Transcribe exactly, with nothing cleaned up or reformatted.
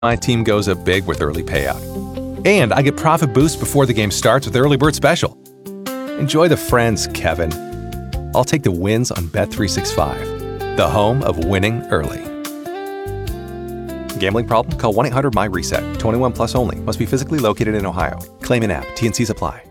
My team goes up big with early payout. And I get profit boost before the game starts with Early Bird Special. Enjoy the friends, Kevin. I'll take the wins on Bet three sixty-five, the home of winning early. Gambling problem? Call one eight hundred M Y reset. twenty-one plus only. Must be physically located in Ohio. Claim in app. T N Cs apply.